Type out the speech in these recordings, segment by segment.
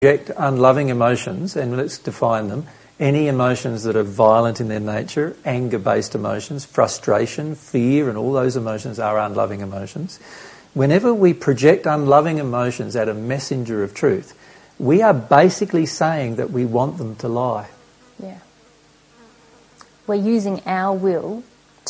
project unloving emotions, and let's define them, any emotions that are violent in their nature, anger-based emotions, frustration, fear, and all those emotions are unloving emotions. Whenever we project unloving emotions at a messenger of truth, we are basically saying that we want them to lie. Yeah. We're using our will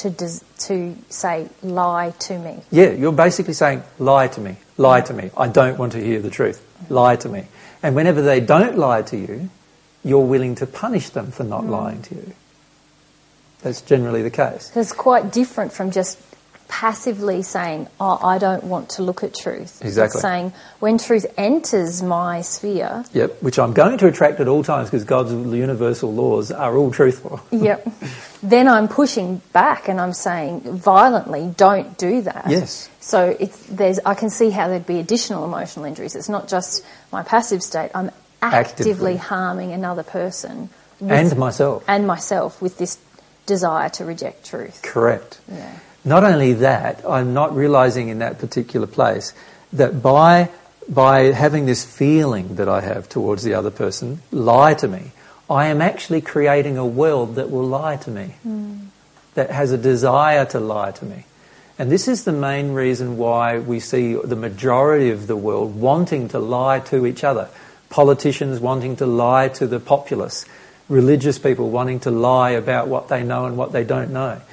to say, lie to me. Yeah, you're basically saying, lie to me, lie to me. I don't want to hear the truth. Lie to me. And whenever they don't lie to you, you're willing to punish them for not lying to you. That's generally the case. It's quite different from just passively saying, oh, I don't want to look at truth. Exactly. It's saying, when truth enters my sphere... Yep, which I'm going to attract at all times because God's universal laws are all truthful. Yep. Then I'm pushing back and I'm saying violently, don't do that. Yes. So I can see how there'd be additional emotional injuries. It's not just my passive state. I'm actively harming another person. And myself. And myself with this desire to reject truth. Correct. Yeah. Not only that, I'm not realising in that particular place that by having this feeling that I have towards the other person, lie to me, I am actually creating a world that will lie to me, that has a desire to lie to me. And this is the main reason why we see the majority of the world wanting to lie to each other. Politicians wanting to lie to the populace, religious people wanting to lie about what they know and what they don't know.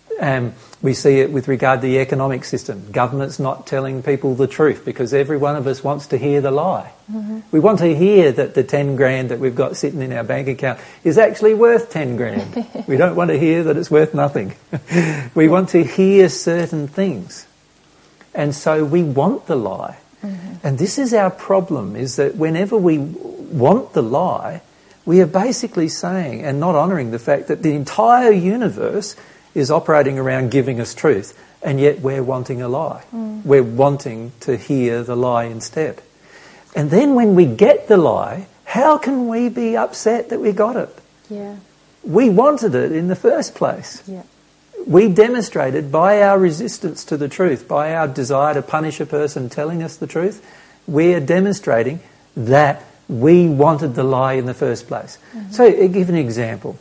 We see it with regard to the economic system. Government's not telling people the truth because every one of us wants to hear the lie. Mm-hmm. We want to hear that the 10 grand that we've got sitting in our bank account is actually worth 10 grand. We don't want to hear that it's worth nothing. We want to hear certain things. And so we want the lie. Mm-hmm. And this is our problem, is that whenever we want the lie, we are basically saying and not honouring the fact that the entire universe is operating around giving us truth, and yet we're wanting a lie. We're wanting to hear the lie instead. And then when we get the lie, how can we be upset that we got it? Yeah. We wanted it in the first place. Yeah. We demonstrated by our resistance to the truth, by our desire to punish a person telling us the truth, we are demonstrating that we wanted the lie in the first place. Mm-hmm. So I'll give an example.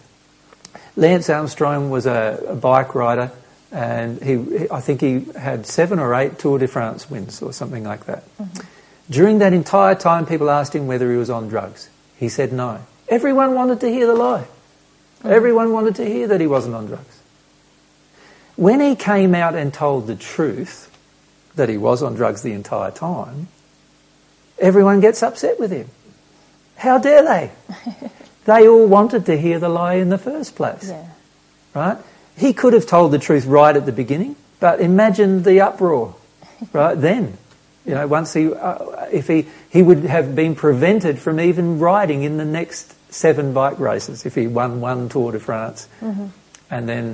Lance Armstrong was a bike rider, and I think he had 7 or 8 Tour de France wins or something like that. Mm-hmm. During that entire time, people asked him whether he was on drugs. He said no. Everyone wanted to hear the lie. Mm-hmm. Everyone wanted to hear that he wasn't on drugs. When he came out and told the truth, that he was on drugs the entire time, everyone gets upset with him. How dare they? They all wanted to hear the lie in the first place. Yeah. Right? He could have told the truth right at the beginning, but imagine the uproar, right? Then, once if he would have been prevented from even riding in the next 7 bike races if he won 1 Tour de France, and then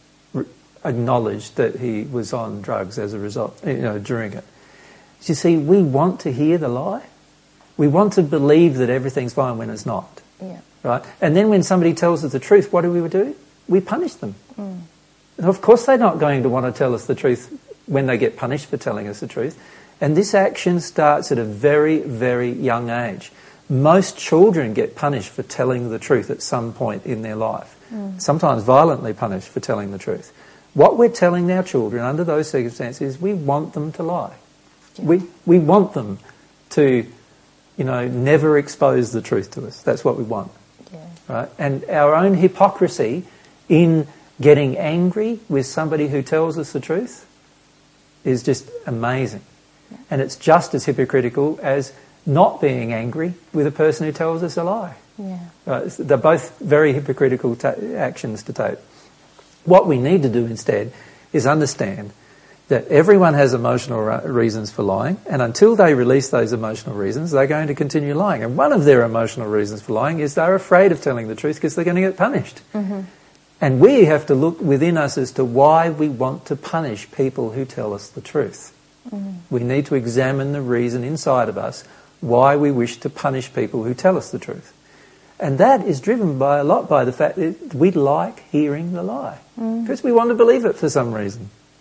acknowledged that he was on drugs as a result, during it. You see, we want to hear the lie. We want to believe that everything's fine when it's not. Yeah. Right? And then when somebody tells us the truth, what do? We punish them. And of course they're not going to want to tell us the truth when they get punished for telling us the truth. And this action starts at a very, very young age. Most children get punished for telling the truth at some point in their life. Sometimes violently punished for telling the truth. What we're telling our children under those circumstances is we want them to lie. Yeah. We want them to, never expose the truth to us. That's what we want. Yeah. Right? And our own hypocrisy in getting angry with somebody who tells us the truth is just amazing. Yeah. And it's just as hypocritical as not being angry with a person who tells us a lie. Yeah. Right? They're both very hypocritical actions to take. What we need to do instead is understand that everyone has emotional reasons for lying, and until they release those emotional reasons, they're going to continue lying. And one of their emotional reasons for lying is they're afraid of telling the truth because they're going to get punished. Mm-hmm. And we have to look within us as to why we want to punish people who tell us the truth. Mm-hmm. We need to examine the reason inside of us why we wish to punish people who tell us the truth. And that is driven by the fact that we like hearing the lie. Because we want to believe it for some reason.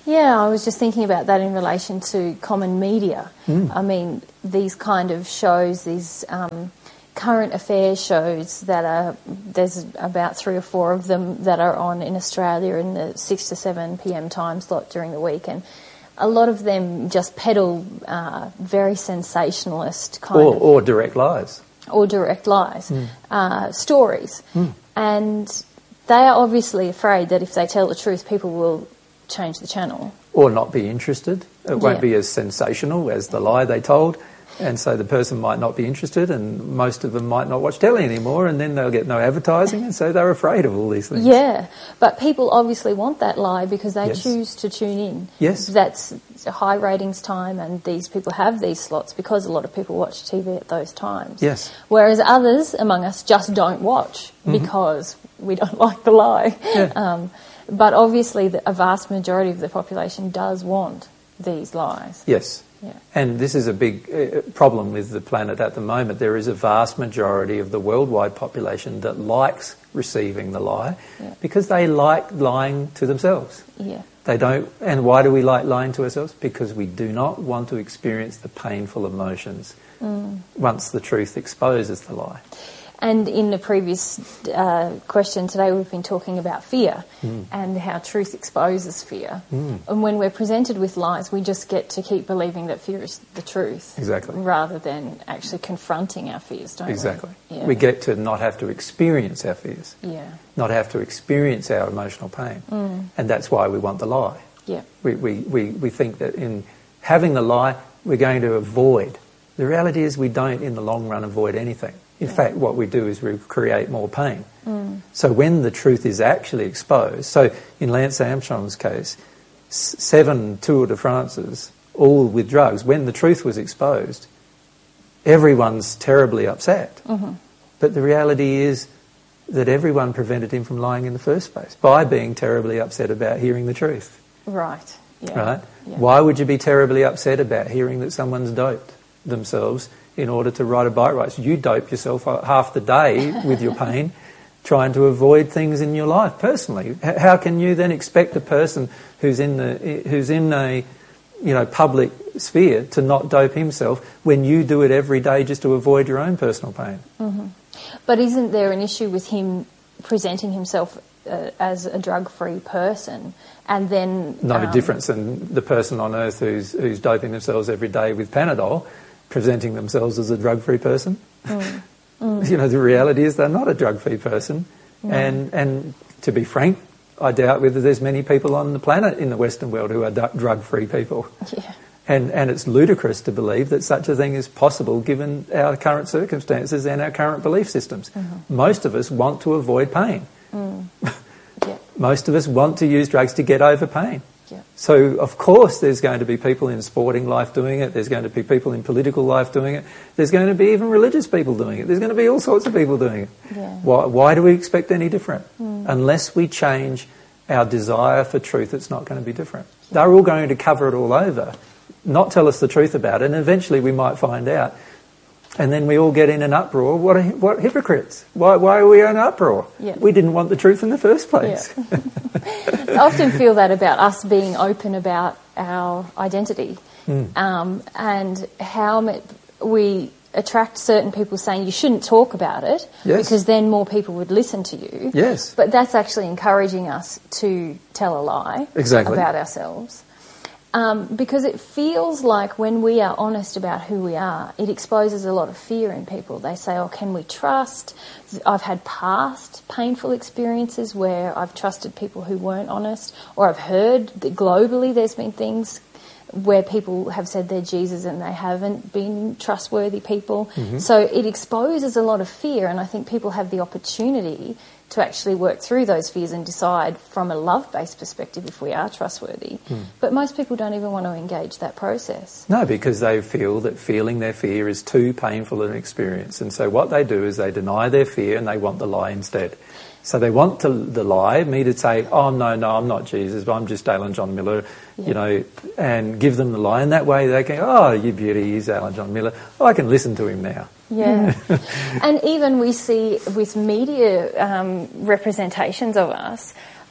Yeah, I was just thinking about that in relation to common media. I mean, these kind of shows, these current affairs shows there's about 3 or 4 of them that are on in Australia in the 6 to 7 p.m. time slot during the week, and a lot of them just peddle very sensationalist kind of... Or direct lies. Or direct lies, stories. And they are obviously afraid that if they tell the truth, people will change the channel. Or not be interested. It won't be as sensational as the lie they told. And so the person might not be interested, and most of them might not watch telly anymore, and then they'll get no advertising, and so they're afraid of all these things. Yeah, but people obviously want that lie because they choose to tune in. Yes. That's a high ratings time, and these people have these slots because a lot of people watch TV at those times. Yes. Whereas others among us just don't watch because we don't like the lie. Yeah. But obviously a vast majority of the population does want these lies. Yes. Yeah. And this is a big problem with the planet at the moment. There is a vast majority of the worldwide population that likes receiving the lie because they like lying to themselves. Yeah. They don't. And why do we like lying to ourselves? Because we do not want to experience the painful emotions once the truth exposes the lie. And in the previous question today, we've been talking about fear and how truth exposes fear. And when we're presented with lies, we just get to keep believing that fear is the truth. Exactly. Rather than actually confronting our fears, don't we? Exactly. Yeah. We get to not have to experience our fears. Yeah. Not have to experience our emotional pain. And that's why we want the lie. Yeah. We think that in having the lie, we're going to avoid. The reality is we don't, in the long run, avoid anything. In fact, what we do is we create more pain. So when the truth is actually exposed, so in Lance Armstrong's case, 7 Tour de France's, all with drugs, when the truth was exposed, everyone's terribly upset. But the reality is that everyone prevented him from lying in the first place by being terribly upset about hearing the truth. Right. Yeah. Right? Yeah. Why would you be terribly upset about hearing that someone's doped themselves in order to ride a bike race? You dope yourself half the day with your pain trying to avoid things in your life personally. How can you then expect a person who's in a public sphere to not dope himself when you do it every day just to avoid your own personal pain? But isn't there an issue with him presenting himself as a drug-free person and then... No difference than the person on earth who's doping themselves every day with Panadol presenting themselves as a drug-free person. The reality is they're not a drug-free person. And to be frank, I doubt whether there's many people on the planet in the Western world who are drug-free people. Yeah. And it's ludicrous to believe that such a thing is possible given our current circumstances and our current belief systems. Most of us want to avoid pain. Most of us want to use drugs to get over pain. Yeah. So, of course, there's going to be people in sporting life doing it. There's going to be people in political life doing it. There's going to be even religious people doing it. There's going to be all sorts of people doing it. Yeah. Why do we expect any different? Unless we change our desire for truth, it's not going to be different. They're all going to cover it all over, not tell us the truth about it, and eventually we might find out. And then we all get in an uproar. What hypocrites? Why are we in an uproar? Yeah. We didn't want the truth in the first place. Yeah. I often feel that about us being open about our identity and how we attract certain people saying you shouldn't talk about it because then more people would listen to you. Yes. But that's actually encouraging us to tell a lie about ourselves. Because it feels like when we are honest about who we are, it exposes a lot of fear in people. They say, oh, can we trust? I've had past painful experiences where I've trusted people who weren't honest, or I've heard that globally there's been things where people have said they're Jesus and they haven't been trustworthy people. So it exposes a lot of fear, and I think people have the opportunity to actually work through those fears and decide from a love-based perspective if we are trustworthy. But most people don't even want to engage that process. No, because they feel that feeling their fear is too painful an experience. And so what they do is they deny their fear and they want the lie instead. So they want the lie, me to say, oh, no, I'm not Jesus, but I'm just Alan John Miller, and give them the lie. And that way they can, oh, you beauty, he's Alan John Miller. Oh, I can listen to him now. Yeah. And even we see with media representations of us,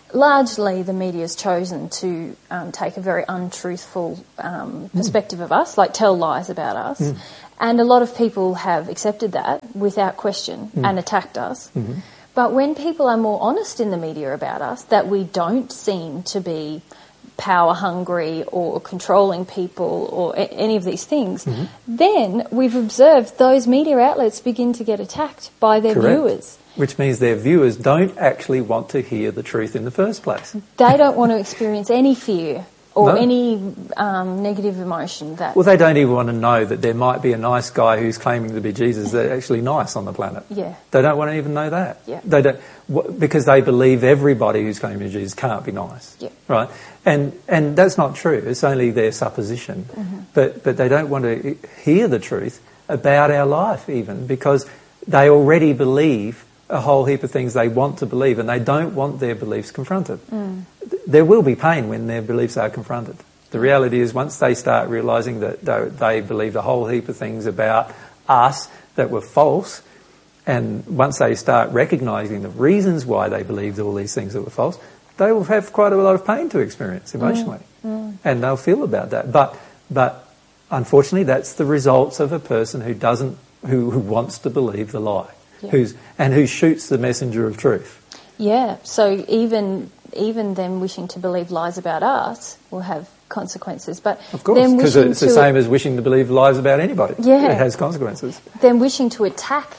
largely the media's chosen to take a very untruthful perspective of us, like tell lies about us. And a lot of people have accepted that without question and attacked us. But when people are more honest in the media about us, that we don't seem to be power hungry or controlling people or any of these things, then we've observed those media outlets begin to get attacked by their viewers. Which means their viewers don't actually want to hear the truth in the first place. They don't want to experience any fear or any negative emotion. Well, they don't even want to know that there might be a nice guy who's claiming to be Jesus that's actually nice on the planet. Yeah. They don't want to even know that. Yeah. They don't, because they believe everybody who's claiming to be Jesus can't be nice. Yeah. Right? And that's not true. It's only their supposition. But they don't want to hear the truth about our life even, because they already believe a whole heap of things they want to believe, and they don't want their beliefs confronted. There will be pain when their beliefs are confronted. The reality is, once they start realising that they believed a whole heap of things about us that were false, and once they start recognising the reasons why they believed all these things that were false, they will have quite a lot of pain to experience emotionally. And they'll feel about that. But unfortunately, that's the results of a person who wants to believe the lie. Who shoots the messenger of truth. Yeah, so even them wishing to believe lies about us will have consequences. But of course, because it's the same as wishing to believe lies about anybody. Yeah. It has consequences. Them wishing to attack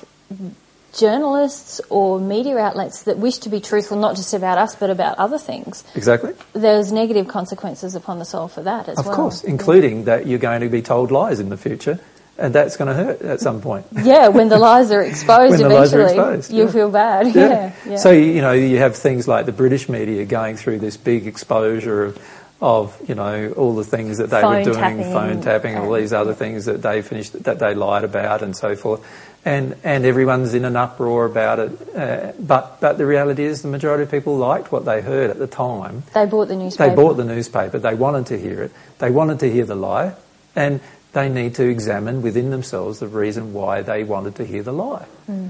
journalists or media outlets that wish to be truthful not just about us but about other things. Exactly. There's negative consequences upon the soul for that as well. Of course, including that you're going to be told lies in the future. And that's going to hurt at some point. Yeah, when the lies are exposed eventually, you'll feel bad. Yeah. So, you have things like the British media going through this big exposure of all the things that they were doing, phone tapping, all these other things that they lied about and so forth. And everyone's in an uproar about it. But the reality is the majority of people liked what they heard at the time. They bought the newspaper. They wanted to hear it. They wanted to hear the lie. And they need to examine within themselves the reason why they wanted to hear the lie.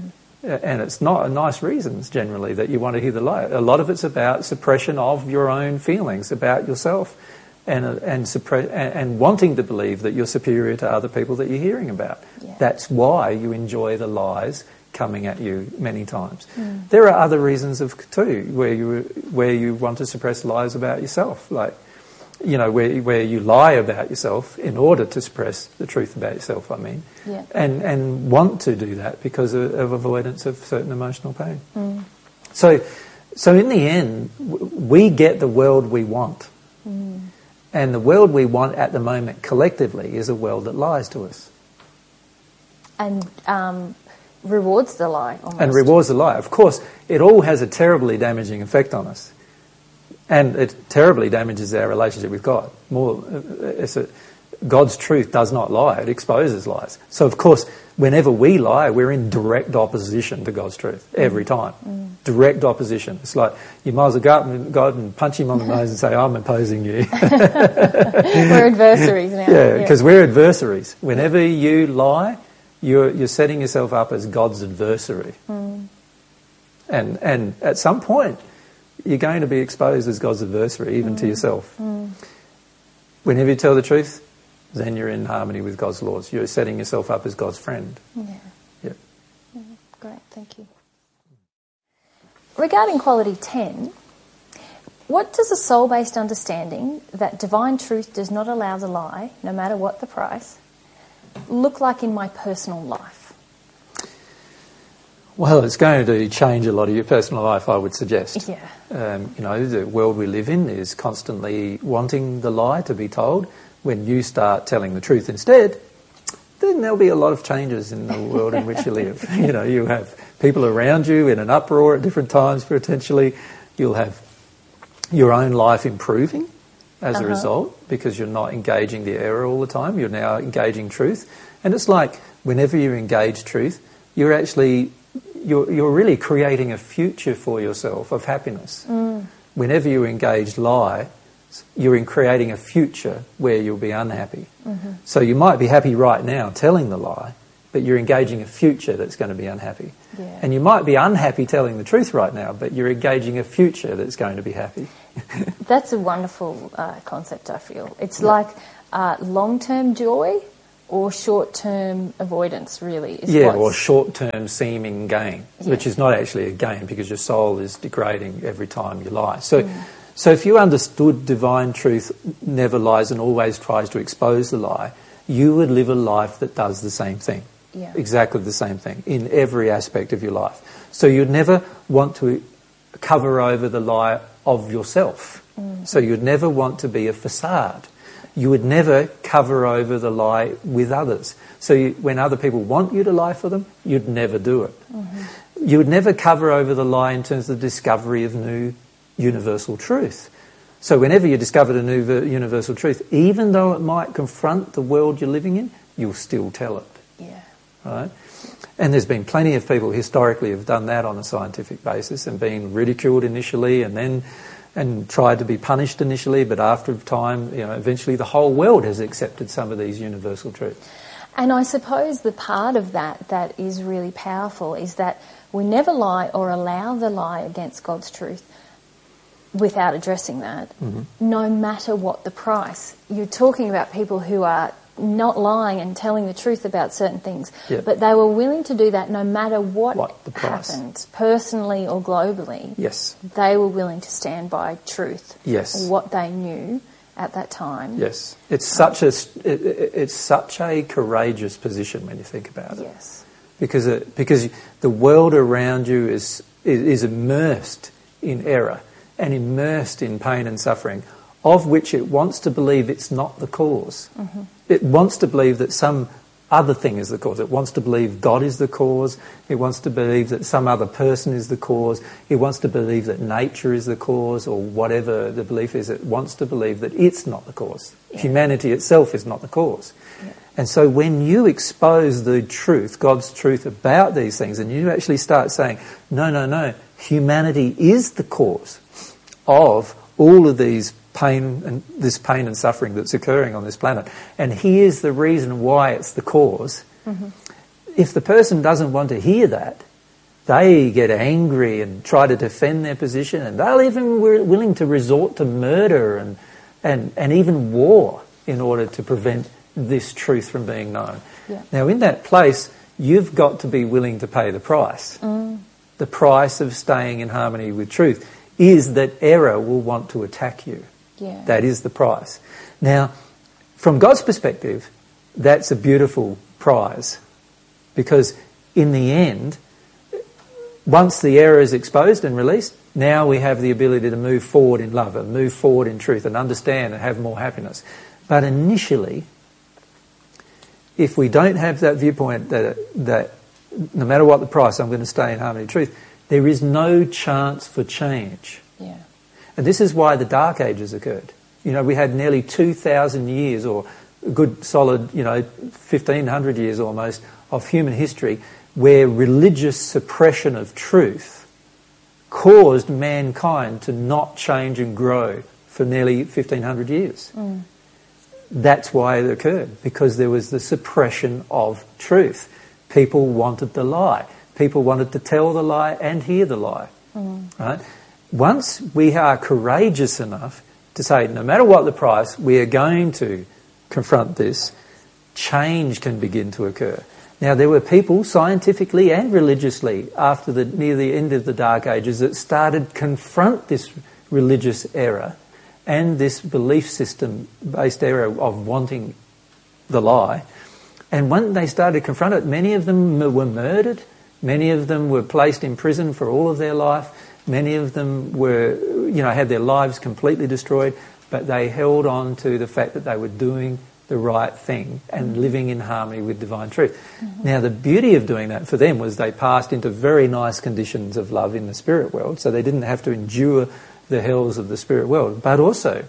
And it's not a nice reasons, generally, that you want to hear the lie. A lot of it's about suppression of your own feelings about yourself and wanting to believe that you're superior to other people that you're hearing about. Yeah. That's why you enjoy the lies coming at you many times. There are other reasons too, where you want to suppress lies about yourself, like where you lie about yourself in order to suppress the truth about yourself, and want to do that because of avoidance of certain emotional pain. So in the end, we get the world we want. And the world we want at the moment collectively is a world that lies to us. And rewards the lie, almost. And rewards the lie. Of course, it all has a terribly damaging effect on us. And it terribly damages our relationship with God. God's truth does not lie, it exposes lies. So, of course, whenever we lie, we're in direct opposition to God's truth, every time. Direct opposition. It's like you might as well go up and God and punch him on the nose and say, I'm opposing you. We're adversaries now. Yeah, because we're adversaries. Whenever you lie, you're setting yourself up as God's adversary. And at some point, you're going to be exposed as God's adversary, even to yourself. Whenever you tell the truth, then you're in harmony with God's laws. You're setting yourself up as God's friend. Yeah. Great, thank you. Regarding quality 10, what does a soul-based understanding that divine truth does not allow the lie, no matter what the price, look like in my personal life? Well, it's going to change a lot of your personal life, I would suggest. Yeah. The world we live in is constantly wanting the lie to be told. When you start telling the truth instead, then there'll be a lot of changes in the world in which you live. You have people around you in an uproar at different times, potentially. You'll have your own life improving as a result, because you're not engaging the error all the time. You're now engaging truth. And it's like whenever you engage truth, you're really creating a future for yourself of happiness. Whenever you engage lie, you're creating a future where you'll be unhappy. So you might be happy right now telling the lie, but you're engaging a future that's going to be unhappy. Yeah. And you might be unhappy telling the truth right now, but you're engaging a future that's going to be happy. That's a wonderful concept, I feel. It's like long-term joy or short-term avoidance, really. Or short-term seeming gain, which is not actually a gain because your soul is degrading every time you lie. So if you understood divine truth never lies and always tries to expose the lie, you would live a life that does the same thing. Yeah. Exactly the same thing in every aspect of your life. So you'd never want to cover over the lie of yourself. So you'd never want to be a facade. You would never cover over the lie with others. So when other people want you to lie for them, you'd never do it. You would never cover over the lie in terms of the discovery of new universal truth. So whenever you discovered a new universal truth, even though it might confront the world you're living in, you'll still tell it. Yeah. Right? And there's been plenty of people historically who have done that on a scientific basis and been ridiculed initially and tried to be punished initially, but after time, eventually the whole world has accepted some of these universal truths. And I suppose the part of that is really powerful is that we never lie or allow the lie against God's truth without addressing that, no matter what the price. You're talking about people who are not lying and telling the truth about certain things, but they were willing to do that no matter what the price happened, personally or globally. Yes. They were willing to stand by truth. Yes. What they knew at that time. Yes. It's such a courageous position when you think about it. Yes. Because the world around you is immersed in error and immersed in pain and suffering, of which it wants to believe it's not the cause. It wants to believe that some other thing is the cause. It wants to believe God is the cause. It wants to believe that some other person is the cause. It wants to believe that nature is the cause, or whatever the belief is. It wants to believe that it's not the cause. Yeah. Humanity itself is not the cause. Yeah. And so when you expose the truth, God's truth about these things, and you actually start saying, no, humanity is the cause of all of these pain and suffering that's occurring on this planet, and here's the reason why it's the cause. If the person doesn't want to hear that, they get angry and try to defend their position, and they'll even be willing to resort to murder and even war in order to prevent this truth from being known. Yeah. Now in that place, you've got to be willing to pay the price. The price of staying in harmony with truth is that error will want to attack you. Yeah. That is the price. Now, from God's perspective, that's a beautiful prize, because in the end, once the error is exposed and released, now we have the ability to move forward in love and move forward in truth and understand and have more happiness. But initially, if we don't have that viewpoint that no matter what the price, I'm going to stay in harmony with truth, there is no chance for change. Yeah. And this is why the Dark Ages occurred. We had nearly 2,000 years, or a good solid, 1,500 years almost, of human history where religious suppression of truth caused mankind to not change and grow for nearly 1,500 years. That's why it occurred, because there was the suppression of truth. People wanted the lie. People wanted to tell the lie and hear the lie. Right? Once we are courageous enough to say, no matter what the price, we are going to confront this, change can begin to occur. Now, there were people, scientifically and religiously, near the end of the Dark Ages, that started to confront this religious error and this belief system-based error of wanting the lie. And when they started to confront it, many of them were murdered. Many of them were placed in prison for all of their life. Many of them were, had their lives completely destroyed, but they held on to the fact that they were doing the right thing and living in harmony with divine truth. Now, the beauty of doing that for them was they passed into very nice conditions of love in the spirit world, so they didn't have to endure the hells of the spirit world. But also,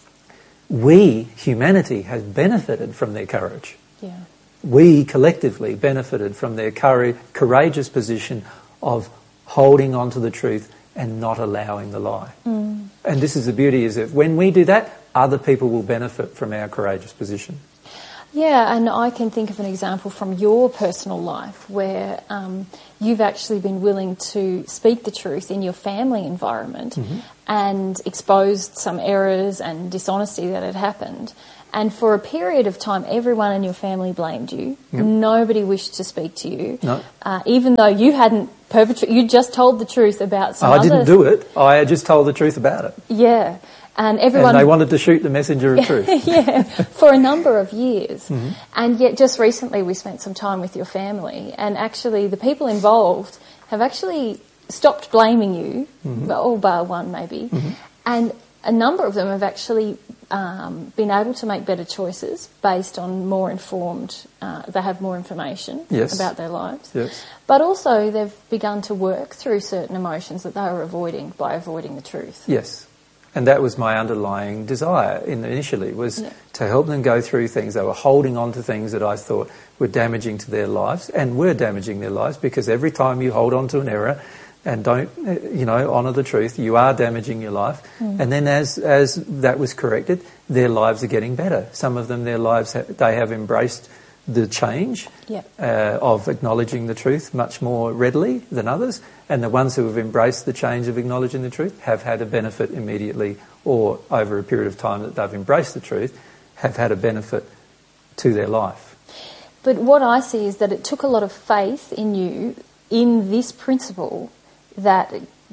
we, humanity, has benefited from their courage. Yeah. We collectively benefited from their courageous position of holding on to the truth and not allowing the lie. And this is the beauty, is that when we do that, other people will benefit from our courageous position. Yeah, and I can think of an example from your personal life where you've actually been willing to speak the truth in your family environment and exposed some errors and dishonesty that had happened. And for a period of time, everyone in your family blamed you. Yep. Nobody wished to speak to you. No. Even though you hadn't you just told the truth about some I didn't do it. I just told the truth about it. Yeah. And everyone... And they wanted to shoot the messenger of truth. Yeah, for a number of years. And yet just recently we spent some time with your family, and actually the people involved have actually stopped blaming you, all bar one maybe, and a number of them have actually been able to make better choices based on more informed, they have more information about their lives. Yes. But also they've begun to work through certain emotions that they were avoiding by avoiding the truth. Yes. And that was my underlying desire initially, was to help them go through things. They were holding on to things that I thought were damaging to their lives, and were damaging their lives, because every time you hold on to an error and don't, honour the truth, you are damaging your life. And then as that was corrected, their lives are getting better. Some of them, their lives, they have embraced the change of acknowledging the truth much more readily than others, and the ones who have embraced the change of acknowledging the truth have had a benefit immediately, or over a period of time that they've embraced the truth, have had a benefit to their life. But what I see is that it took a lot of faith in you, in this principle, that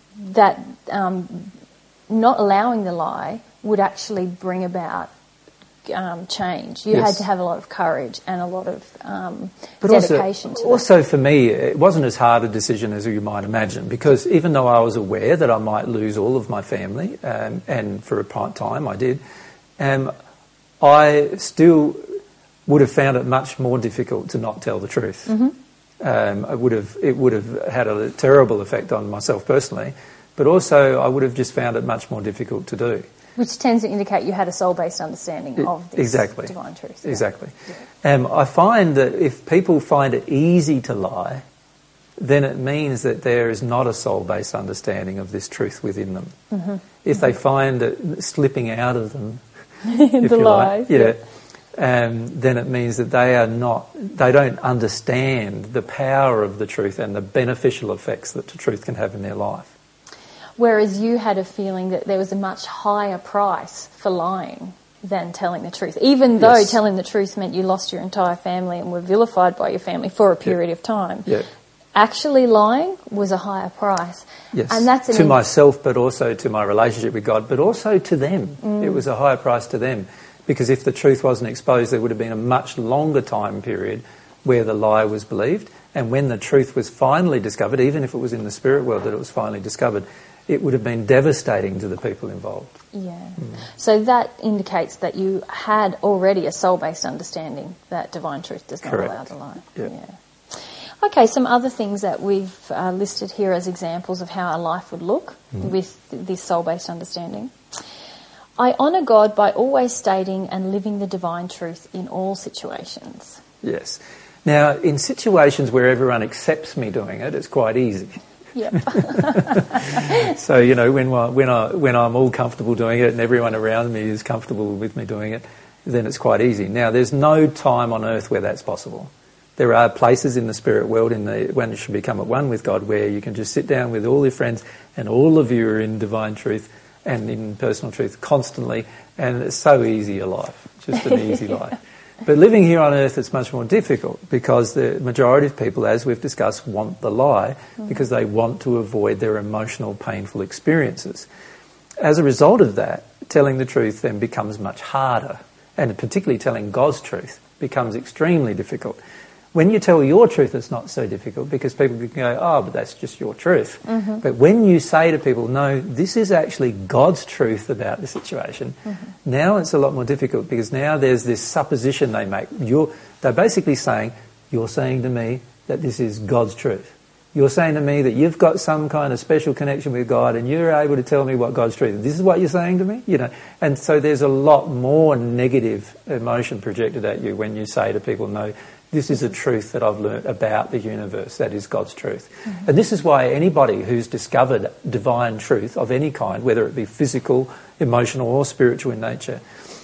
not allowing the lie would actually bring about change. You had to have a lot of courage and a lot of dedication to that. Also for me, it wasn't as hard a decision as you might imagine, because even though I was aware that I might lose all of my family, and for a time I did, I still would have found it much more difficult to not tell the truth. It would have had a terrible effect on myself personally, but also I would have just found it much more difficult to do. Which tends to indicate you had a soul-based understanding of this divine truth. Yeah. Exactly. Yeah. I find that if people find it easy to lie, then it means that there is not a soul-based understanding of this truth within them. If they find it slipping out of them, if the lies, then it means that they don't understand the power of the truth and the beneficial effects that the truth can have in their life. Whereas you had a feeling that there was a much higher price for lying than telling the truth, even though telling the truth meant you lost your entire family and were vilified by your family for a period of time. Actually lying was a higher price. Yes, and that's to myself, but also to my relationship with God, but also to them. It was a higher price to them, because if the truth wasn't exposed, there would have been a much longer time period where the lie was believed, and when the truth was finally discovered, even if it was in the spirit world that it was finally discovered, it would have been devastating to the people involved. So that indicates that you had already a soul-based understanding that divine truth does not allow the lie. Okay, some other things that we've listed here as examples of how our life would look with this soul-based understanding. I honour God by always stating and living the divine truth in all situations. Yes. Now, in situations where everyone accepts me doing it, it's quite easy. So, when I'm all comfortable doing it and everyone around me is comfortable with me doing it, then it's quite easy. Now, there's no time on earth where that's possible. There are places in the spirit world, when you should become at one with God, where you can just sit down with all your friends and all of you are in divine truth and in personal truth constantly, and it's so easy a life, just an easy life. But living here on earth, it's much more difficult, because the majority of people, as we've discussed, want the lie because they want to avoid their emotional, painful experiences. As a result of that, telling the truth then becomes much harder, and particularly telling God's truth becomes extremely difficult. When you tell your truth, it's not so difficult, because people can go, oh, but that's just your truth. But when you say to people, no, this is actually God's truth about the situation, now it's a lot more difficult, because now there's this supposition they make. They're basically saying, you're saying to me that this is God's truth. You're saying to me that you've got some kind of special connection with God and you're able to tell me what God's truth is. This is what you're saying to me? And so there's a lot more negative emotion projected at you when you say to people, no, this is a truth that I've learnt about the universe. That is God's truth. And this is why anybody who's discovered divine truth of any kind, whether it be physical, emotional or spiritual in nature,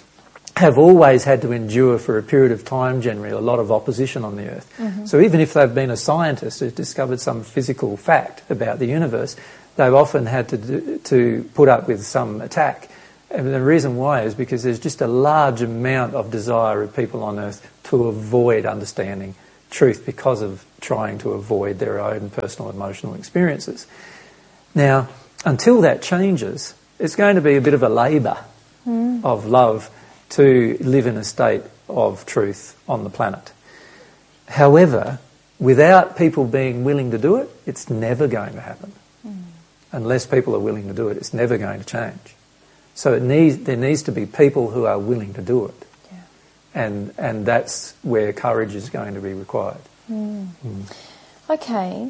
have always had to endure for a period of time, generally, a lot of opposition on the earth. Mm-hmm. So even if they've been a scientist who's discovered some physical fact about the universe, they've often had to put up with some attack. And the reason why is because there's just a large amount of desire of people on earth to avoid understanding truth because of trying to avoid their own personal emotional experiences. Now, until that changes, it's going to be a bit of a labour of love to live in a state of truth on the planet. However, without people being willing to do it, it's never going to happen. Unless people are willing to do it, it's never going to change. So there needs to be people who are willing to do it. Yeah. And that's where courage is going to be required. Okay.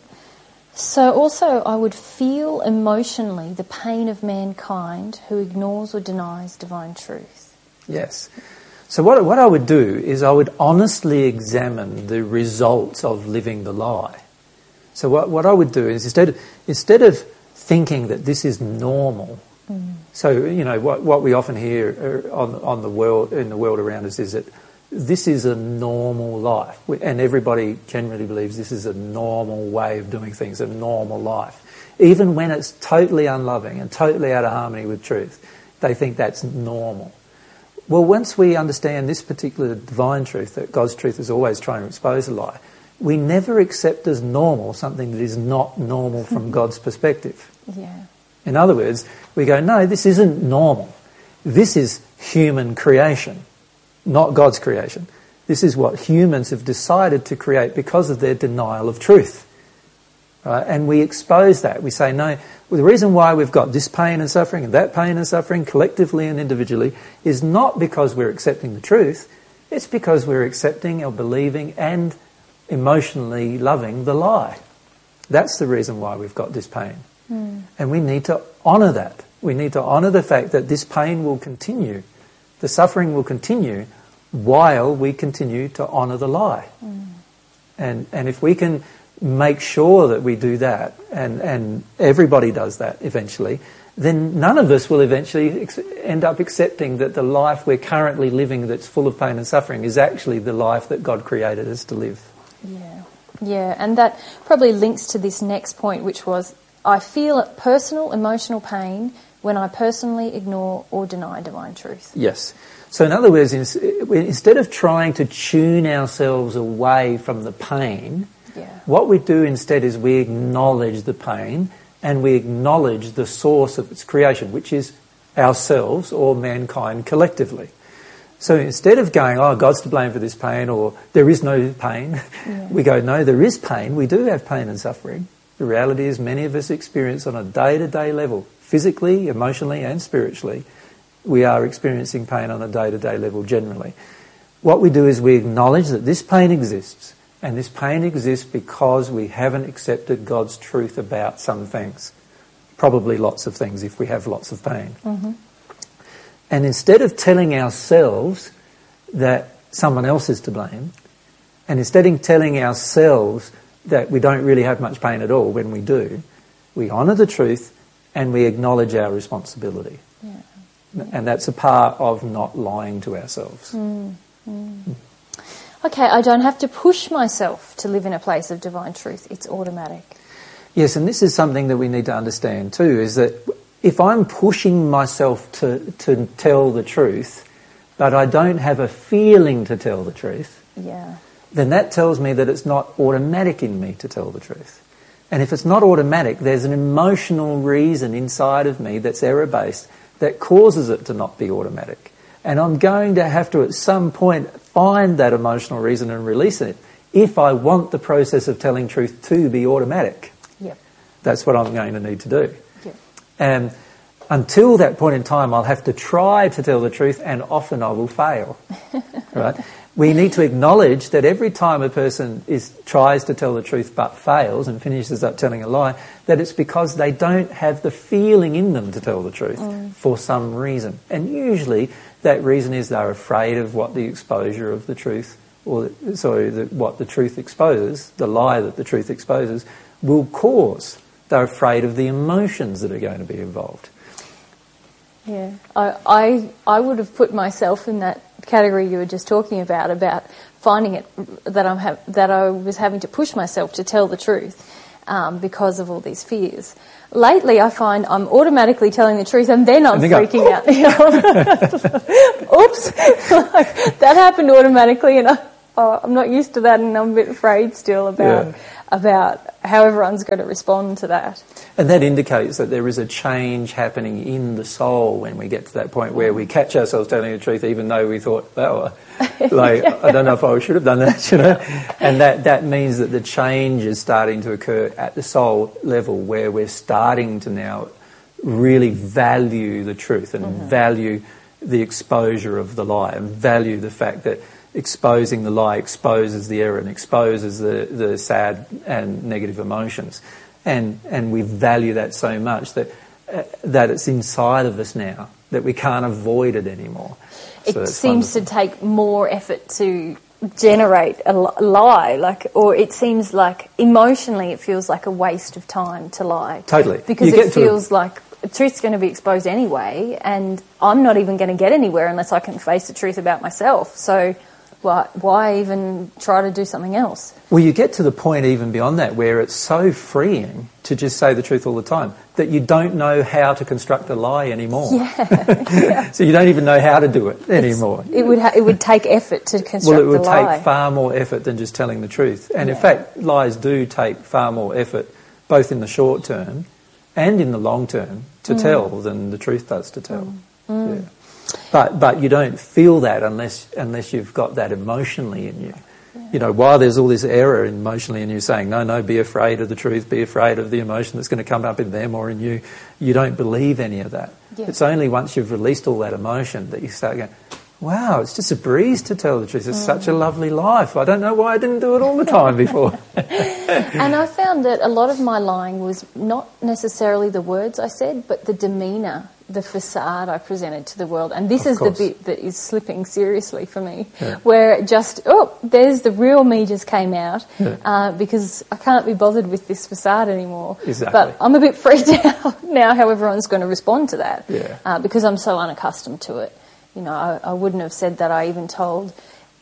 So also I would feel emotionally the pain of mankind who ignores or denies divine truth. Yes. So what I would do is I would honestly examine the results of living the lie. So what I would do is instead of thinking that this is normal, so what we often hear in the world around us is that this is a normal life, and everybody generally believes this is a normal way of doing things, a normal life. Even when it's totally unloving and totally out of harmony with truth, they think that's normal. Well, once we understand this particular divine truth, that God's truth is always trying to expose a lie, we never accept as normal something that is not normal from God's perspective. Yeah. In other words, we go, no, this isn't normal. This is human creation, not God's creation. This is what humans have decided to create because of their denial of truth. Right? And we expose that. We say, no, the reason why we've got this pain and suffering and that pain and suffering collectively and individually is not because we're accepting the truth. It's because we're accepting or believing and emotionally loving the lie. That's the reason why we've got this pain. And we need to honour that. We need to honour the fact that this pain will continue. The suffering will continue while we continue to honour the lie. And if we can make sure that we do that, and everybody does that eventually, then none of us will eventually end up accepting that the life we're currently living that's full of pain and suffering is actually the life that God created us to live. Yeah, and that probably links to this next point, which was, I feel personal emotional pain when I personally ignore or deny divine truth. Yes. So in other words, instead of trying to tune ourselves away from the pain, what we do instead is we acknowledge the pain and we acknowledge the source of its creation, which is ourselves or mankind collectively. So instead of going, oh, God's to blame for this pain, or there is no pain, we go, no, there is pain. We do have pain and suffering. The reality is many of us experience on a day-to-day level, physically, emotionally and spiritually, we are experiencing pain on a day-to-day level generally. What we do is we acknowledge that this pain exists, and this pain exists because we haven't accepted God's truth about some things. Probably lots of things if we have lots of pain. And instead of telling ourselves that someone else is to blame, and instead of telling ourselves that we don't really have much pain at all when we do, we honour the truth and we acknowledge our responsibility. And that's a part of not lying to ourselves. Okay, I don't have to push myself to live in a place of divine truth. It's automatic. Yes, and this is something that we need to understand too, is that if I'm pushing myself to tell the truth, but I don't have a feeling to tell the truth, then that tells me that it's not automatic in me to tell the truth. And if it's not automatic, there's an emotional reason inside of me that's error-based that causes it to not be automatic. And I'm going to have to, at some point, find that emotional reason and release it if I want the process of telling truth to be automatic. That's what I'm going to need to do. And until that point in time, I'll have to try to tell the truth, and often I will fail. Right? We need to acknowledge that every time a person tries to tell the truth but fails and finishes up telling a lie, that it's because they don't have the feeling in them to tell the truth for some reason. And usually that reason is they're afraid of what the exposure of the truth, what the truth exposes, the lie that the truth exposes, will cause. They're afraid of the emotions that are going to be involved. I would have put myself in that category you were just talking about finding it that I was having to push myself to tell the truth because of all these fears. Lately, I find I'm automatically telling the truth, and then I'm freaking out. Oops, that happened automatically, and I'm not used to that, and I'm a bit afraid still about how everyone's going to respond to that. And that indicates that there is a change happening in the soul when we get to that point where we catch ourselves telling the truth, even though we thought, I don't know if I should have done that, And that means that the change is starting to occur at the soul level, where we're starting to now really value the truth and value the exposure of the lie, and value the fact that exposing the lie exposes the error and exposes the sad and negative emotions. And we value that so much that it's inside of us now, that we can't avoid it anymore. It seems to take more effort to generate a lie, or it seems like emotionally it feels like a waste of time to lie. Totally. Because it feels like the truth's going to be exposed anyway, and I'm not even going to get anywhere unless I can face the truth about myself. So why even try to do something else? Well, you get to the point even beyond that where it's so freeing to just say the truth all the time that you don't know how to construct a lie anymore. Yeah. So you don't even know how to do it anymore. It would take effort to construct a lie. Well, it would take far more effort than just telling the truth. And in fact, lies do take far more effort, both in the short term and in the long term, to tell than the truth does to tell. Yeah. But you don't feel that unless you've got that emotionally in you. Yeah. While there's all this error emotionally in you saying, no, be afraid of the truth, be afraid of the emotion that's going to come up in them or in you, you don't believe any of that. Yeah. It's only once you've released all that emotion that you start going, wow, it's just a breeze to tell the truth. It's such a lovely life. I don't know why I didn't do it all the time before. And I found that a lot of my lying was not necessarily the words I said, but the demeanour, the facade I presented to the world. And this is the bit that is slipping seriously for me, where there's the real me just came out because I can't be bothered with this facade anymore. Exactly. But I'm a bit freaked out now how everyone's going to respond to that because I'm so unaccustomed to it. I wouldn't have said that. I even told,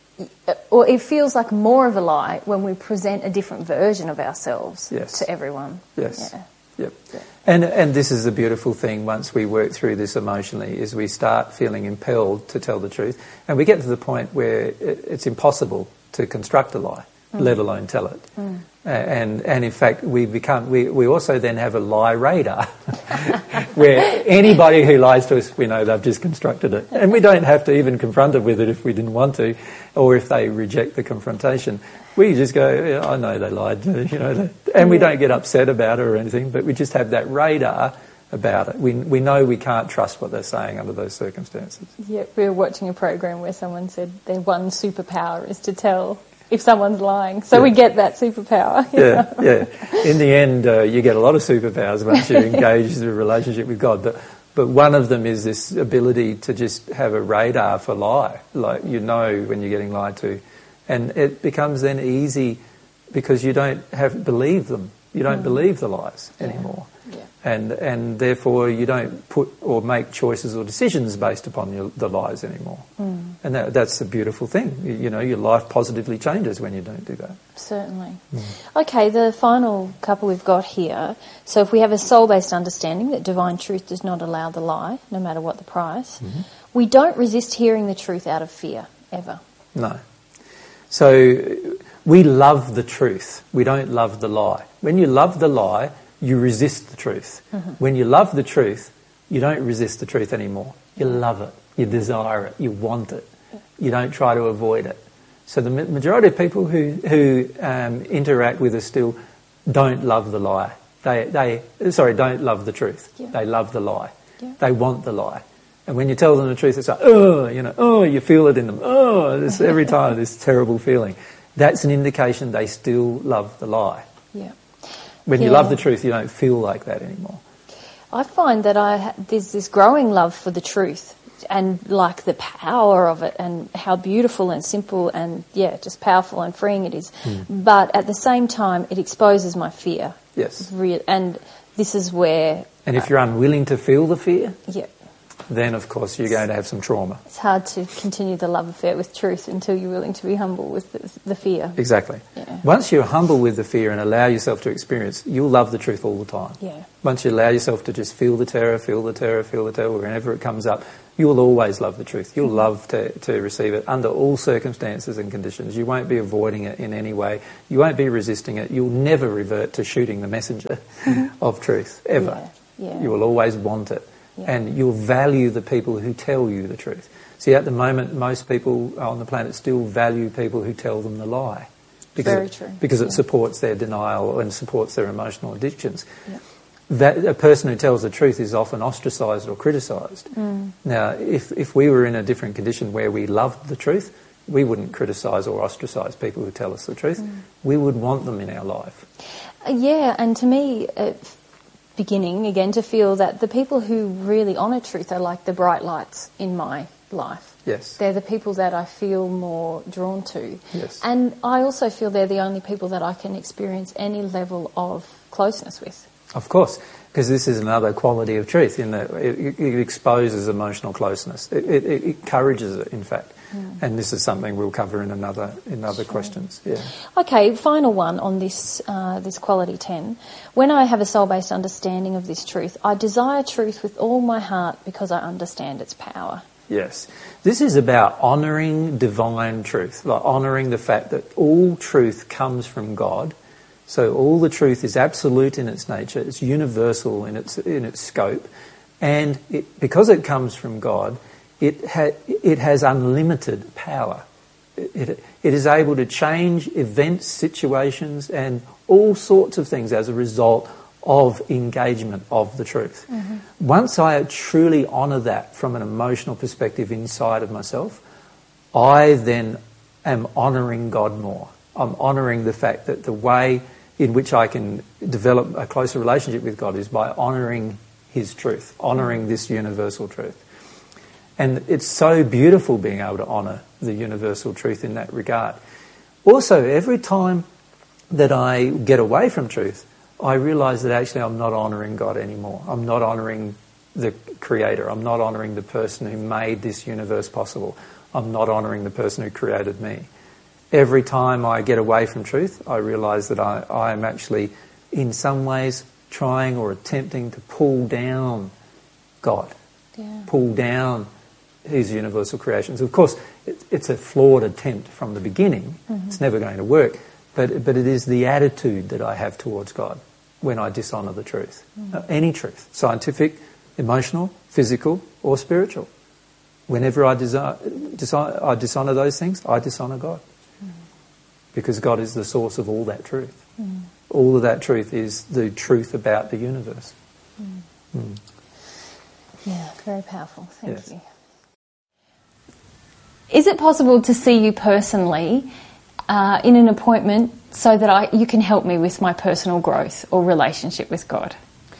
or it feels like more of a lie when we present a different version of ourselves to everyone. Yes. Yeah. Yep. Yeah. And this is the beautiful thing once we work through this emotionally, is we start feeling impelled to tell the truth, and we get to the point where it's impossible to construct a lie, let alone tell it. And in fact, we also then have a lie radar, where anybody who lies to us, we know they've just constructed it, and we don't have to even confront it with it if we didn't want to, or if they reject the confrontation. We just go, I know they lied, and we don't get upset about it or anything, but we just have that radar about it. We know we can't trust what they're saying under those circumstances. Yeah, we were watching a program where someone said their one superpower is to tell if someone's lying. So we get that superpower. Yeah. In the end, you get a lot of superpowers once you engage in a relationship with God. But one of them is this ability to just have a radar for lie. Like, when you're getting lied to. And it becomes then easy because you don't believe them. You don't believe the lies anymore. Yeah. And therefore you don't put or make choices or decisions based upon the lies anymore. And that's a beautiful thing. Your life positively changes when you don't do that. Certainly. Okay, the final couple we've got here. So if we have a soul-based understanding that divine truth does not allow the lie, no matter what the price, we don't resist hearing the truth out of fear, ever. No. So we love the truth. We don't love the lie. When you love the lie, you resist the truth. When you love the truth, you don't resist the truth anymore. You love it. You desire it. You want it. You don't try to avoid it. So the majority of people who interact with us still don't love the lie. Don't love the truth. Yeah. They love the lie. Yeah. They want the lie. And when you tell them the truth, it's like, you feel it in them. Every time, this terrible feeling. That's an indication they still love the lie. Yeah. When you love the truth, you don't feel like that anymore. I find that there's this growing love for the truth and like the power of it and how beautiful and simple and, just powerful and freeing it is. But at the same time, it exposes my fear. Yes. And this is where... And if you're unwilling to feel the fear... Yeah. then of course you're going to have some trauma. It's hard to continue the love affair with truth until you're willing to be humble with the fear. Exactly. Yeah. Once you're humble with the fear and allow yourself to experience, you'll love the truth all the time. Yeah. Once you allow yourself to just feel the terror, whenever it comes up, you'll always love the truth. You'll love to receive it under all circumstances and conditions. You won't be avoiding it in any way. You won't be resisting it. You'll never revert to shooting the messenger of truth, ever. Yeah. You will always want it. Yeah. And you'll value the people who tell you the truth. See, at the moment, most people on the planet still value people who tell them the lie. Very true. Because it supports their denial and supports their emotional addictions. Yeah. That a person who tells the truth is often ostracised or criticised. Now, if we were in a different condition where we loved the truth, we wouldn't criticise or ostracise people who tell us the truth. We would want them in our life. Yeah, and to me, beginning again to feel that the people who really honour truth are like the bright lights in my life. Yes. They're the people that I feel more drawn to. Yes. And I also feel they're the only people that I can experience any level of closeness with. Of course, because this is another quality of truth in that it exposes emotional closeness. It encourages it, in fact. And this is something we'll cover in another questions. Yeah. Okay, final one on this quality 10. When I have a soul-based understanding of this truth, I desire truth with all my heart because I understand its power. Yes. This is about honouring divine truth, like honouring the fact that all truth comes from God. So all the truth is absolute in its nature, it's universal in its scope, and because it comes from God, it has unlimited power. It is able to change events, situations, and all sorts of things as a result of engagement of the truth. Once I truly honour that from an emotional perspective inside of myself, I then am honouring God more. I'm honouring the fact that the way in which I can develop a closer relationship with God is by honouring His truth, honouring this universal truth. And it's so beautiful being able to honour the universal truth in that regard. Also, every time that I get away from truth, I realise that actually I'm not honouring God anymore. I'm not honouring the Creator. I'm not honouring the person who made this universe possible. I'm not honouring the person who created me. Every time I get away from truth, I realise that I am actually, in some ways, trying or attempting to pull down God, pull down His universal creations. Of course, it's a flawed attempt from the beginning. It's never going to work. But it is the attitude that I have towards God when I dishonour the truth. Any truth, scientific, emotional, physical, or spiritual. Whenever I dishonour those things, I dishonour God. Because God is the source of all that truth. All of that truth is the truth about the universe. Yeah, very powerful. Thank you. Is it possible to see you personally in an appointment so that you can help me with my personal growth or relationship with God?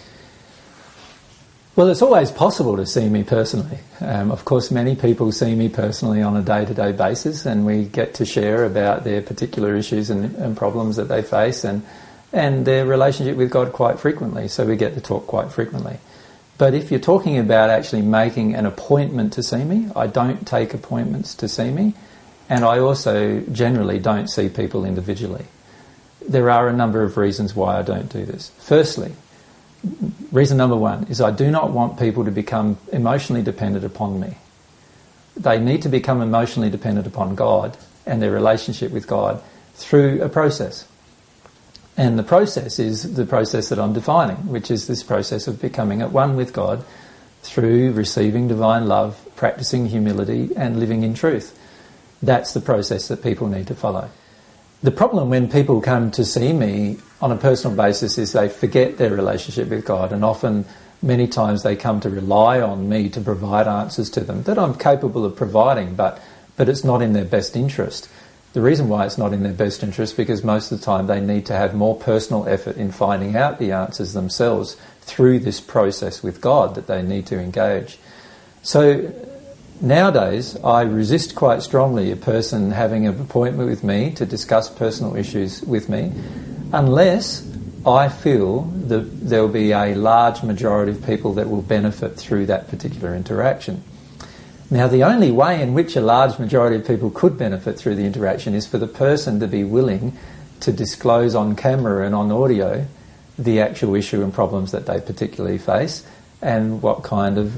Well, it's always possible to see me personally. Of course, many people see me personally on a day-to-day basis, and we get to share about their particular issues and problems that they face and their relationship with God quite frequently, so we get to talk quite frequently. But if you're talking about actually making an appointment to see me, I don't take appointments to see me, and I also generally don't see people individually. There are a number of reasons why I don't do this. Firstly, reason number one is I do not want people to become emotionally dependent upon me. They need to become emotionally dependent upon God and their relationship with God through a process. And the process is the process that I'm defining, which is this process of becoming at one with God through receiving divine love, practicing humility, and living in truth. That's the process that people need to follow. The problem when people come to see me on a personal basis is they forget their relationship with God, and often, many times, they come to rely on me to provide answers to them that I'm capable of providing, but it's not in their best interest. The reason why it's not in their best interest is because most of the time they need to have more personal effort in finding out the answers themselves through this process with God that they need to engage. So nowadays, I resist quite strongly a person having an appointment with me to discuss personal issues with me, unless I feel that there will be a large majority of people that will benefit through that particular interaction. Now, the only way in which a large majority of people could benefit through the interaction is for the person to be willing to disclose on camera and on audio the actual issue and problems that they particularly face, and what kind of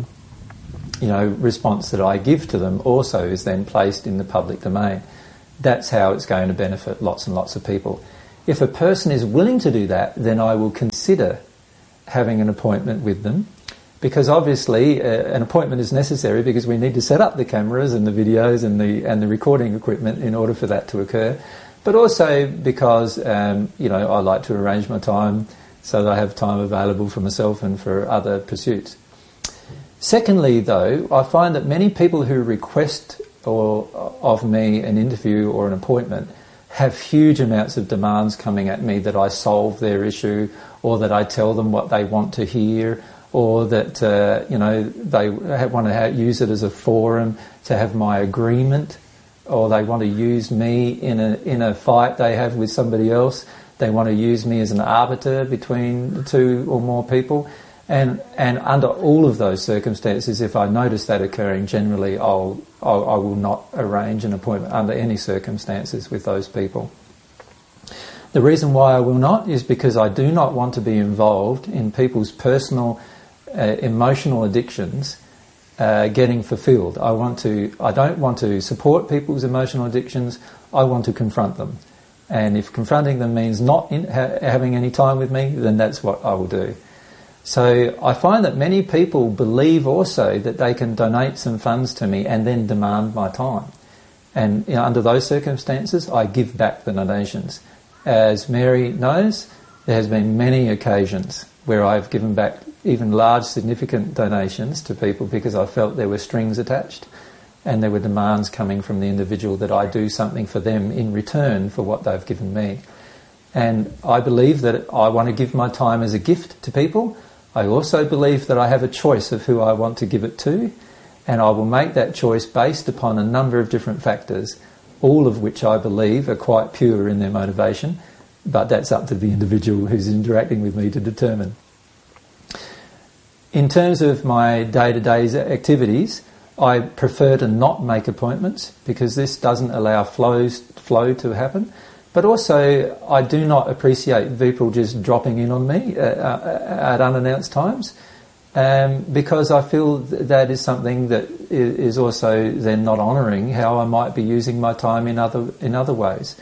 response that I give to them also is then placed in the public domain. That's how it's going to benefit lots and lots of people. If a person is willing to do that, then I will consider having an appointment with them, because obviously an appointment is necessary because we need to set up the cameras and the videos and the recording equipment in order for that to occur. But also because I like to arrange my time so that I have time available for myself and for other pursuits. Secondly, though, I find that many people who request of me an interview or an appointment have huge amounts of demands coming at me that I solve their issue, or that I tell them what they want to hear, or that they want to use it as a forum to have my agreement, or they want to use me in a fight they have with somebody else. They want to use me as an arbiter between two or more people. And under all of those circumstances, if I notice that occurring, generally I will not arrange an appointment under any circumstances with those people. The reason why I will not is because I do not want to be involved in people's personal emotional addictions getting fulfilled. I don't want to support people's emotional addictions. I want to confront them. And if confronting them means not having any time with me, then that's what I will do. So I find that many people believe also that they can donate some funds to me and then demand my time. And under those circumstances, I give back the donations. As Mary knows, there has been many occasions where I've given back even large, significant donations to people because I felt there were strings attached and there were demands coming from the individual that I do something for them in return for what they've given me. And I believe that I want to give my time as a gift to people. I also believe that I have a choice of who I want to give it to, and I will make that choice based upon a number of different factors, all of which I believe are quite pure in their motivation, but that's up to the individual who's interacting with me to determine. In terms of my day-to-day activities, I prefer to not make appointments because this doesn't allow flow to happen. But also, I do not appreciate people just dropping in on me at unannounced times, because I feel that is something that is also then not honouring how I might be using my time in other ways.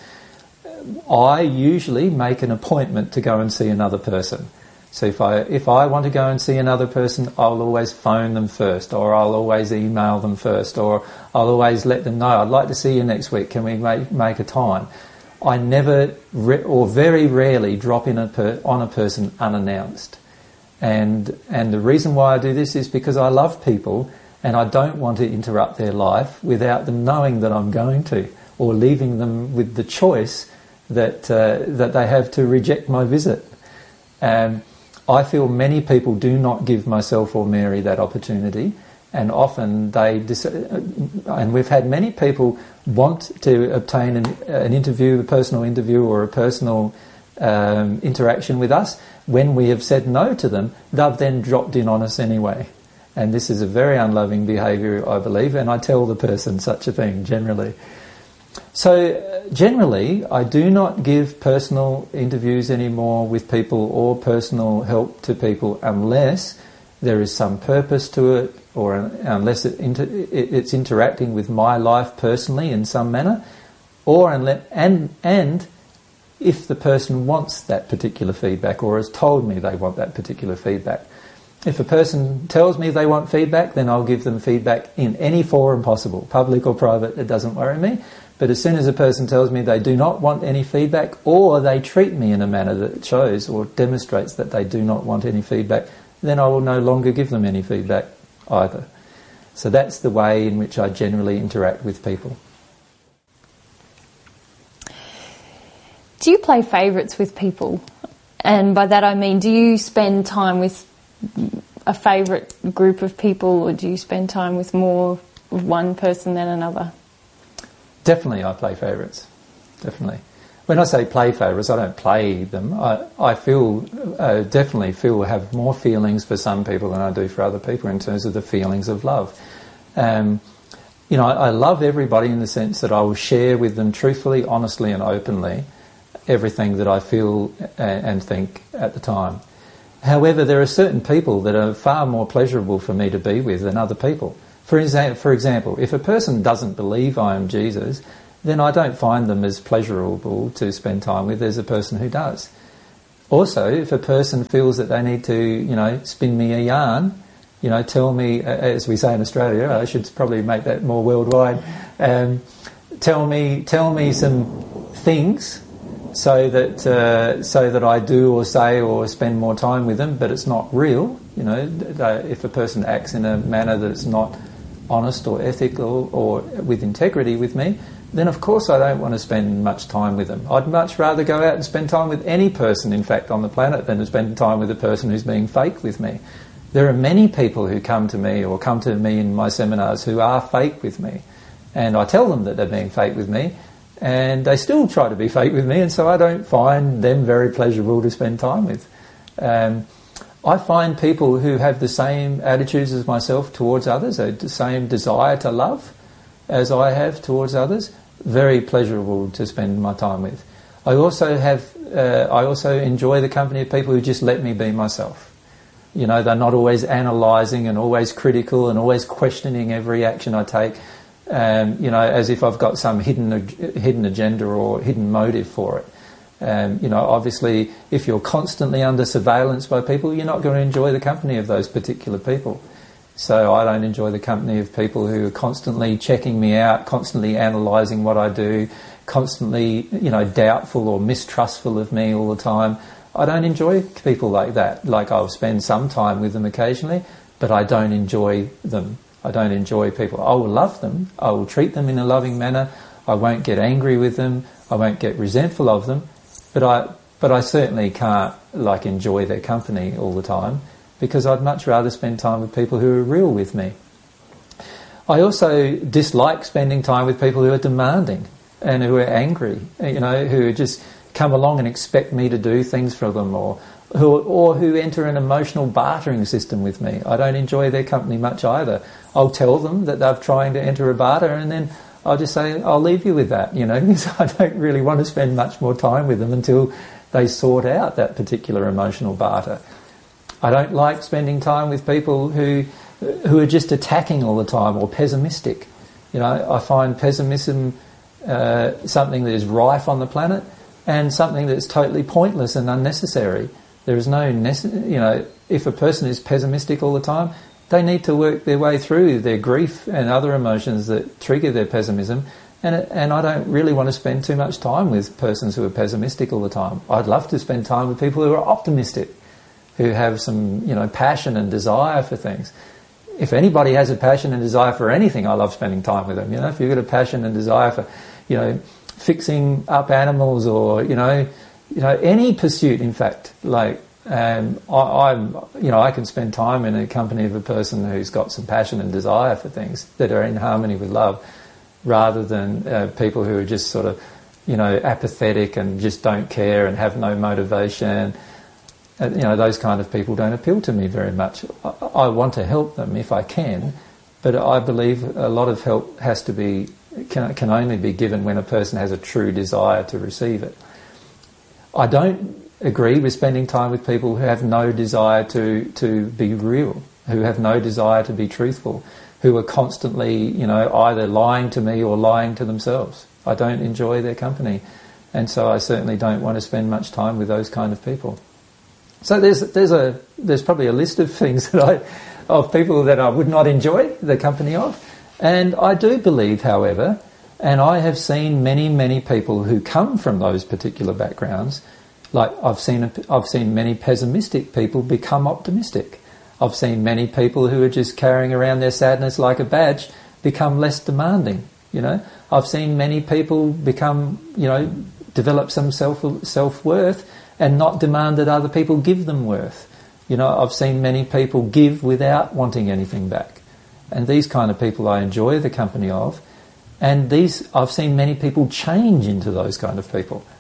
I usually make an appointment to go and see another person. So if I want to go and see another person, I'll always phone them first, or I'll always email them first, or I'll always let them know, I'd like to see you next week, can we make a time? I never, or very rarely, drop in on a person unannounced. And the reason why I do this is because I love people and I don't want to interrupt their life without them knowing that I'm going to, or leaving them with the choice that they have to reject my visit. I feel many people do not give myself or Mary that opportunity, and often and we've had many people want to obtain an interview, a personal interview or a personal interaction with us. When we have said no to them, they've then dropped in on us anyway. And this is a very unloving behaviour, I believe, and I tell the person such a thing generally. So generally, I do not give personal interviews anymore with people or personal help to people unless there is some purpose to it, or unless it's interacting with my life personally in some manner, or and if the person wants that particular feedback or has told me they want that particular feedback. If a person tells me they want feedback, then I'll give them feedback in any forum possible, public or private, it doesn't worry me. But as soon as a person tells me they do not want any feedback, or they treat me in a manner that shows or demonstrates that they do not want any feedback, then I will no longer give them any feedback either. So that's the way in which I generally interact with people. Do you play favourites with people? And by that I mean, do you spend time with a favourite group of people, or do you spend time with more of one person than another? Definitely I play favourites. Definitely. when I say play favourites, I don't play them. I feel, definitely have more feelings for some people than I do for other people in terms of the feelings of love. You know, I love everybody in the sense that I will share with them truthfully, honestly and openly everything that I feel and think at the time. However, there are certain people that are far more pleasurable for me to be with than other people. For example, if a person doesn't believe I am Jesus, then I don't find them as pleasurable to spend time with as a person who does. Also, if a person feels that they need to, you know, spin me a yarn, you know, tell me, as we say in Australia, I should probably make that more worldwide, tell me some things so that I do or say or spend more time with them, but it's not real. You know, if a person acts in a manner that's not honest or ethical or with integrity with me, then of course I don't want to spend much time with them. I'd much rather go out and spend time with any person, in fact, on the planet than to spend time with a person who's being fake with me. There are many people who come to me or come to me in my seminars who are fake with me, and I tell them that they're being fake with me, and they still try to be fake with me, and so I don't find them very pleasurable to spend time with. I find people who have the same attitudes as myself towards others, the same desire to love as I have towards others, very pleasurable to spend my time with. I also enjoy the company of people who just let me be myself. You know, they're not always analysing and always critical and always questioning every action I take, you know, as if I've got some hidden agenda or hidden motive for it. You know, obviously, if you're constantly under surveillance by people, you're not going to enjoy the company of those particular people. So I don't enjoy the company of people who are constantly checking me out, constantly analysing what I do, constantly, you know, doubtful or mistrustful of me all the time. I don't enjoy people like that. Like, I'll spend some time with them occasionally, but I don't enjoy them. I don't enjoy people. I will love them. I will treat them in a loving manner. I won't get angry with them. I won't get resentful of them. But I certainly can't, like, enjoy their company all the time, because I'd much rather spend time with people who are real with me. I also dislike spending time with people who are demanding and who are angry, you know, who just come along and expect me to do things for them, or who enter an emotional bartering system with me. I don't enjoy their company much either. I'll tell them that they're trying to enter a barter, and then I'll just say, I'll leave you with that, you know, because I don't really want to spend much more time with them until they sort out that particular emotional barter. I don't like spending time with people who are just attacking all the time or pessimistic. You know, I find pessimism something that is rife on the planet and something that's totally pointless and unnecessary. There is no, you know, if a person is pessimistic all the time, they need to work their way through their grief and other emotions that trigger their pessimism. And I don't really want to spend too much time with persons who are pessimistic all the time. I'd love to spend time with people who are optimistic, who have some, you know, passion and desire for things. If anybody has a passion and desire for anything, I love spending time with them. You know, if you've got a passion and desire for, you know, fixing up animals, or you know, any pursuit, in fact, like I can spend time in the company of a person who's got some passion and desire for things that are in harmony with love, rather than people who are just sort of, you know, apathetic and just don't care and have no motivation. You know, those kind of people don't appeal to me very much. I want to help them if I can, but I believe a lot of help has to be, can only be given when a person has a true desire to receive it. I don't agree with spending time with people who have no desire to be real, who have no desire to be truthful, who are constantly, you know, either lying to me or lying to themselves. I don't enjoy their company, and so I certainly don't want to spend much time with those kind of people. So there's probably a list of things of people that I would not enjoy the company of. And I do believe, however, and I have seen many people who come from those particular backgrounds, like I've seen many pessimistic people become optimistic. I've seen many people who are just carrying around their sadness like a badge become less demanding, you know. I've seen many people become, you know, develop some self-worth and not demand that other people give them worth. You know, I've seen many people give without wanting anything back. And these kind of people I enjoy the company of. And I've seen many people change into those kind of people.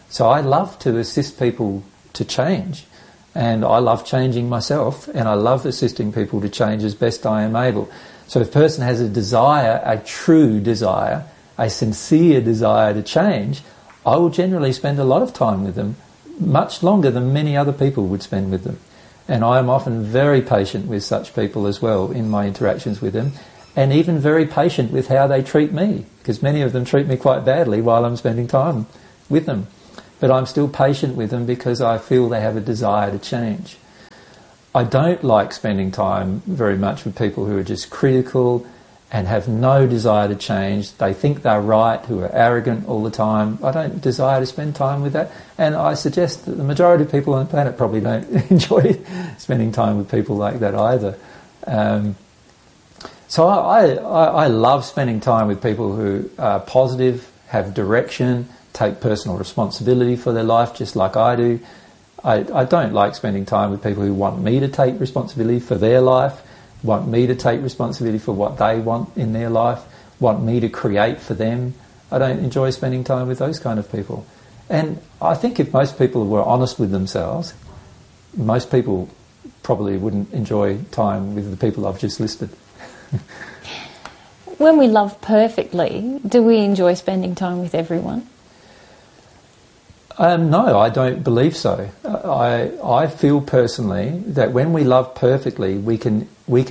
So I love to assist people to change, and I love changing myself, and I love assisting people to change as best I am able. So if a person has a desire, a true desire, a sincere desire to change, I will generally spend a lot of time with them, much longer than many other people would spend with them. And I am often very patient with such people as well in my interactions with them, and even very patient with how they treat me, because many of them treat me quite badly while I'm spending time with them. But I'm still patient with them because I feel they have a desire to change. I don't like spending time very much with people who are just critical and have no desire to change. They think they're right, who are arrogant all the time. I don't desire to spend time with that. And I suggest that the majority of people on the planet probably don't enjoy spending time with people like that either. So I love spending time with people who are positive, have direction, take personal responsibility for their life just like I do. I don't like spending time with people who want me to take responsibility for their life, want me to take responsibility for what they want in their life, want me to create for them. I don't enjoy spending time with those kind of people. And I think if most people were honest with themselves, most people probably wouldn't enjoy time with the people I've just listed. When we love perfectly, do we enjoy spending time with everyone? No, I don't believe so. I feel personally that when we love perfectly, we can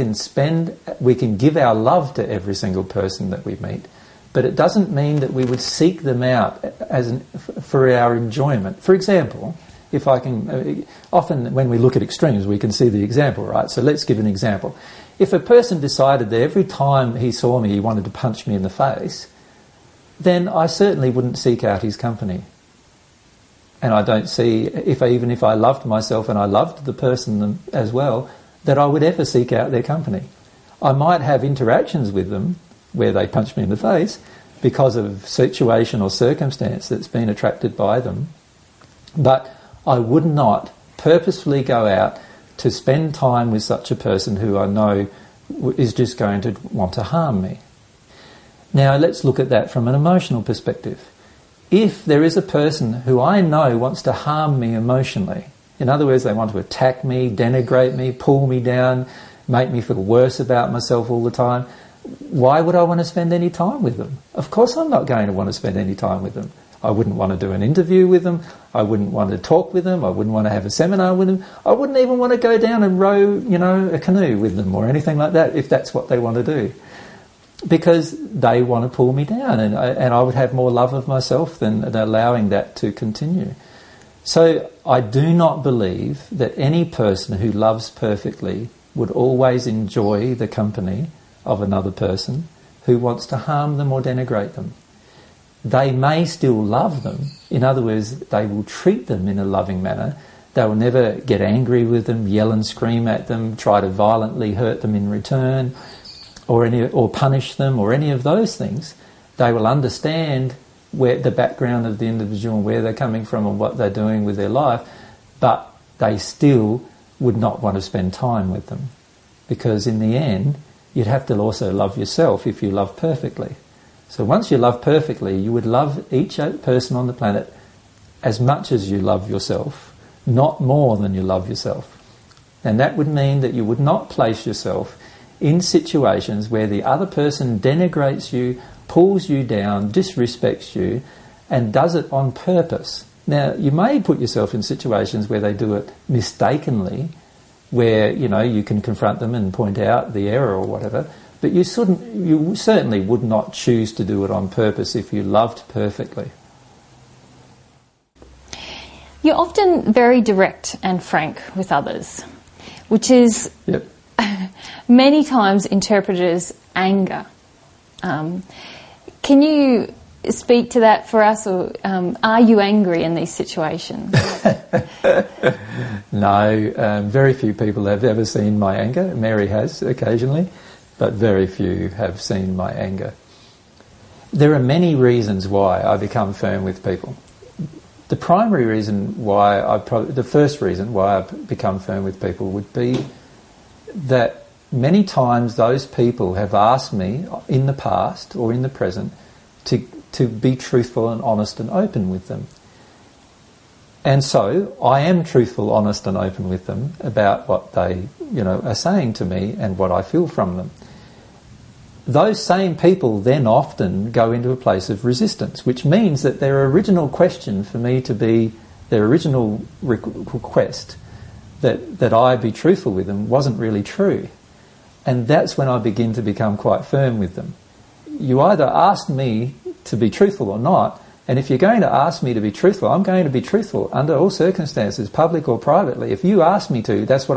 give our love to every single person that we meet, but it doesn't mean that we would seek them out for our enjoyment. For example, if I can, often when we look at extremes, we can see the example, right? So let's give an example. If a person decided that every time he saw me he wanted to punch me in the face, then I certainly wouldn't seek out his company. And I don't see, even if I loved myself and I loved the person as well, that I would ever seek out their company. I might have interactions with them where they punch me in the face because of situation or circumstance that's been attracted by them, but I would not purposefully go out to spend time with such a person who I know is just going to want to harm me. Now let's look at that from an emotional perspective. If there is a person who I know wants to harm me emotionally, in other words, they want to attack me, denigrate me, pull me down, make me feel worse about myself all the time, why would I want to spend any time with them? Of course I'm not going to want to spend any time with them. I wouldn't want to do an interview with them. I wouldn't want to talk with them. I wouldn't want to have a seminar with them. I wouldn't even want to go down and row, a canoe with them or anything like that if that's what they want to do. Because they want to pull me down, and I would have more love of myself than allowing that to continue. So I do not believe that any person who loves perfectly would always enjoy the company of another person who wants to harm them or denigrate them. They may still love them. In other words, they will treat them in a loving manner. They will never get angry with them, yell and scream at them, try to violently hurt them in return, or punish them, or any of those things. They will understand where the background of the individual and where they're coming from and what they're doing with their life, but they still would not want to spend time with them. Because in the end, you'd have to also love yourself if you love perfectly. So once you love perfectly, you would love each person on the planet as much as you love yourself, not more than you love yourself. And that would mean that you would not place yourself in situations where the other person denigrates you, pulls you down, disrespects you, and does it on purpose. Now, you may put yourself in situations where they do it mistakenly, where, you can confront them and point out the error or whatever, but you certainly would not choose to do it on purpose if you loved perfectly. You're often very direct and frank with others, which is many times interpreted as anger. Can you speak to that for us, or are you angry in these situations? No, very few people have ever seen my anger. Mary has occasionally, but very few have seen my anger. There are many reasons why I become firm with people. The primary reason why the first reason why I become firm with people would be that many times those people have asked me in the past or in the present to be truthful and honest and open with them. And so I am truthful, honest and open with them about what they, are saying to me and what I feel from them. Those same people then often go into a place of resistance, which means that their original question for me to be, their original request that I be truthful with them wasn't really true. And that's when I begin to become quite firm with them. You either ask me to be truthful or not, and if you're going to ask me to be truthful, I'm going to be truthful under all circumstances, public or privately. If you ask me to, that's what